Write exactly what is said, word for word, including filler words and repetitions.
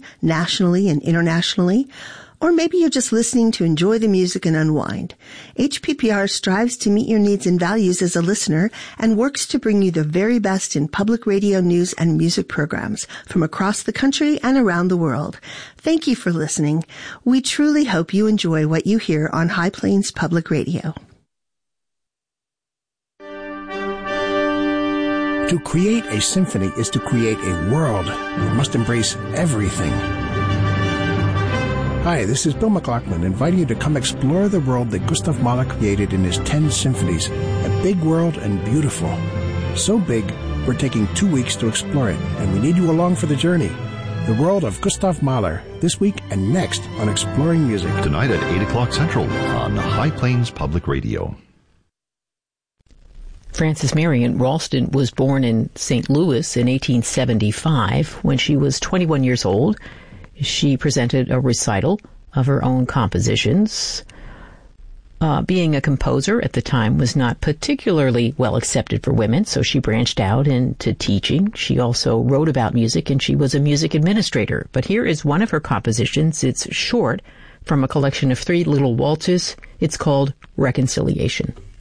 nationally and internationally. Or maybe you're just listening to enjoy the music and unwind. H P P R strives to meet your needs and values as a listener and works to bring you the very best in public radio news and music programs from across the country and around the world. Thank you for listening. We truly hope you enjoy what you hear on High Plains Public Radio. To create a symphony is to create a world. You must embrace everything. Hi, this is Bill McLaughlin, inviting you to come explore the world that Gustav Mahler created in his ten symphonies. A big world and beautiful. So big, we're taking two weeks to explore it, and we need you along for the journey. The world of Gustav Mahler, this week and next on Exploring Music. Tonight at eight o'clock Central on High Plains Public Radio. Frances Marion Ralston was born in Saint Louis in eighteen seventy-five. When she was twenty-one years old, she presented a recital of her own compositions. Uh, being a composer at the time was not particularly well accepted for women, so she branched out into teaching. She also wrote about music, and she was a music administrator. But here is one of her compositions. It's short, from a collection of three little waltzes. It's called Reconciliation.